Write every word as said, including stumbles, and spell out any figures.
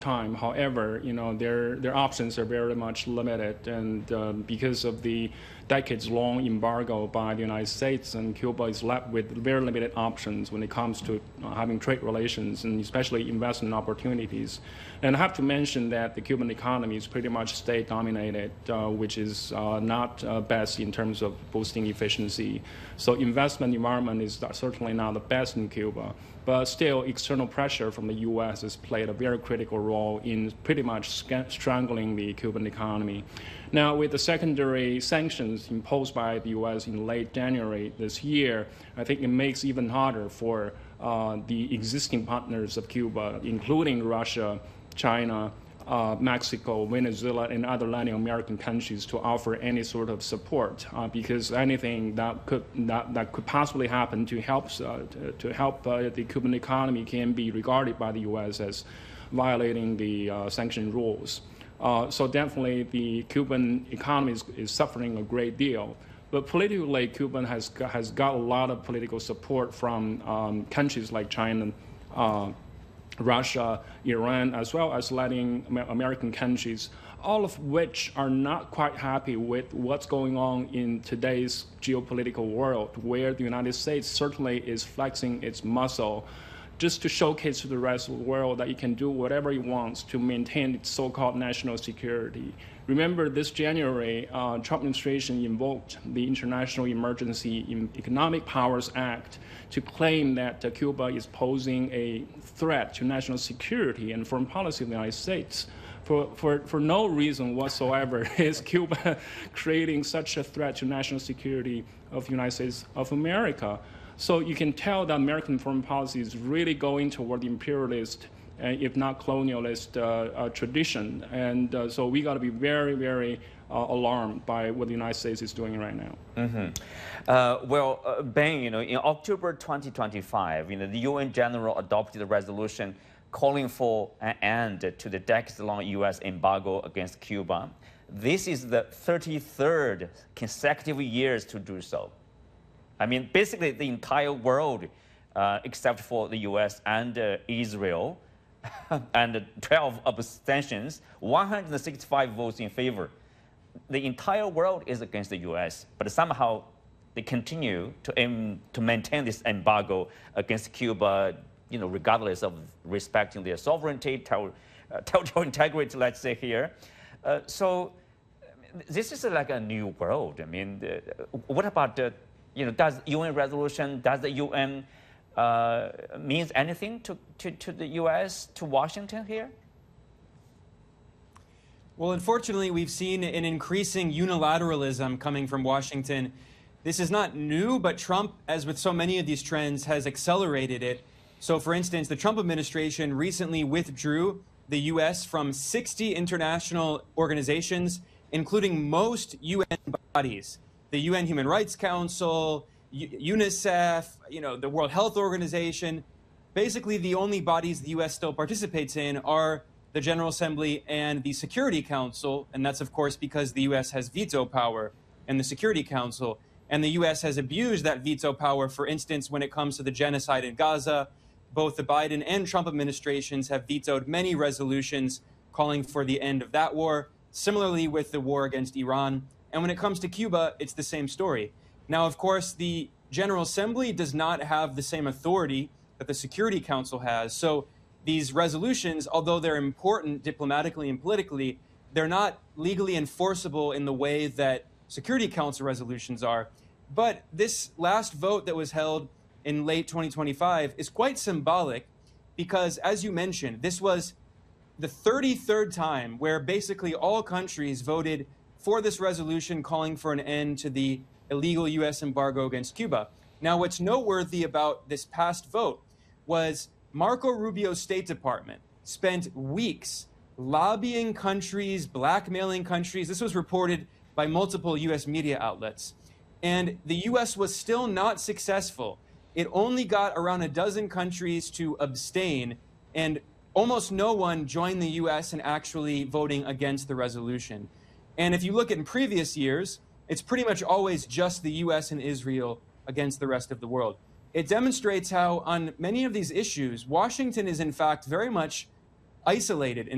time. However, you know, their their options are very much limited, and um, because of the decades-long embargo by the United States, and Cuba is left with very limited options when it comes to uh, having trade relations and especially investment opportunities. And I have to mention that the Cuban economy is pretty much state-dominated, uh, which is uh, not uh, best in terms of boosting efficiency. So investment environment is certainly not the best in Cuba. But still, external pressure from the U S has played a very critical role in pretty much strangling the Cuban economy. Now, with the secondary sanctions imposed by the U S in late January this year, I think it makes it even harder for uh, the existing partners of Cuba, including Russia, China, Uh, Mexico, Venezuela, and other Latin American countries to offer any sort of support, uh, because anything that could that, that could possibly happen to help uh, to, to help uh, the Cuban economy can be regarded by the U S as violating the uh, sanction rules. Uh, so definitely, the Cuban economy is, is suffering a great deal. But politically, Cuba has got, has got a lot of political support from um, countries like China, Uh, Russia, Iran, as well as Latin American countries, all of which are not quite happy with what's going on in today's geopolitical world, where the United States certainly is flexing its muscle just to showcase to the rest of the world that it can do whatever it wants to maintain its so-called national security. Remember, this January, uh, Trump administration invoked the International Emergency Economic Powers Act to claim that uh, Cuba is posing a threat to national security and foreign policy of the United States. For, for, for no reason whatsoever is Cuba creating such a threat to national security of the United States of America. So you can tell that American foreign policy is really going toward the imperialist, uh, if not colonialist, uh, uh, tradition. And uh, so we got to be very, very uh, alarmed by what the United States is doing right now. Mm-hmm. uh, well, uh, Ben, you know, in October twenty twenty-five, you know, the U N General adopted a resolution calling for an end to the decades-long U S embargo against Cuba. This is the thirty-third consecutive years to do so. I mean, basically the entire world, uh, except for the U S and uh, Israel, and twelve abstentions, one hundred sixty-five votes in favor. The entire world is against the U S, but somehow they continue to aim to maintain this embargo against Cuba, you know, regardless of respecting their sovereignty, ter uh, territorial integrity, let's say here. Uh, so this is like a new world. I mean, uh, what about the, you know, does U N resolution, does the U N uh, means anything to, to, to the U S, to Washington here? Well, unfortunately, we've seen an increasing unilateralism coming from Washington. This is not new, but Trump, as with so many of these trends, has accelerated it. So, for instance, the Trump administration recently withdrew the U S from sixty international organizations, including most U N bodies. The U N Human Rights Council, UNICEF, you know, the World Health Organization. Basically, the only bodies the U S still participates in are the General Assembly and the Security Council, and that's, of course, because the U S has veto power in the Security Council. And the U S has abused that veto power, for instance, when it comes to the genocide in Gaza. Both the Biden and Trump administrations have vetoed many resolutions calling for the end of that war, similarly with the war against Iran. And when it comes to Cuba, it's the same story. Now, of course, the General Assembly does not have the same authority that the Security Council has. So these resolutions, although they're important diplomatically and politically, they're not legally enforceable in the way that Security Council resolutions are. But this last vote that was held in late twenty twenty-five is quite symbolic because, as you mentioned, this was the thirty-third time where basically all countries voted for this resolution calling for an end to the illegal U S embargo against Cuba. Now, what's noteworthy about this past vote was Marco Rubio's State Department spent weeks lobbying countries, blackmailing countries. This was reported by multiple U S media outlets. And the U S was still not successful. It only got around a dozen countries to abstain, and almost no one joined the U S in actually voting against the resolution. And if you look at in previous years, it's pretty much always just the U S and Israel against the rest of the world. It demonstrates how on many of these issues, Washington is in fact very much isolated in